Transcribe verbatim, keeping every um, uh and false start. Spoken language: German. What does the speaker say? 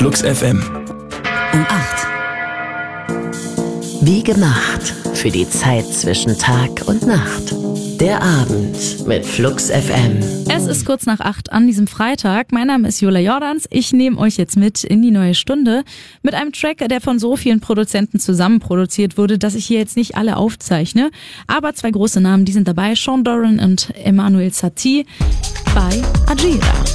Flux F M. Um acht. Wie gemacht für die Zeit zwischen Tag und Nacht. Der Abend mit Flux F M. Es ist kurz nach acht an diesem Freitag. Mein Name ist Jula Jordans. Ich nehme euch jetzt mit in die neue Stunde mit einem Track, der von so vielen Produzenten zusammen produziert wurde, dass ich hier jetzt nicht alle aufzeichne. Aber zwei große Namen, die sind dabei. Sean Doran und Emmanuel Satie bei Ajira.